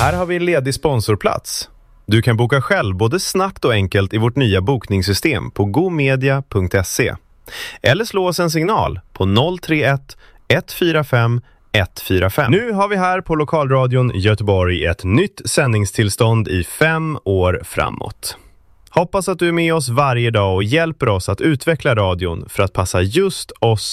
Här har vi en ledig sponsorplats. Du kan boka själv både snabbt och enkelt i vårt nya bokningssystem på gomedia.se. Eller slå oss en signal på 031 145 145. Nu har vi här på Lokalradion Göteborg ett nytt sändningstillstånd i 5 år framåt. Hoppas att du är med oss varje dag och hjälper oss att utveckla radion för att passa just oss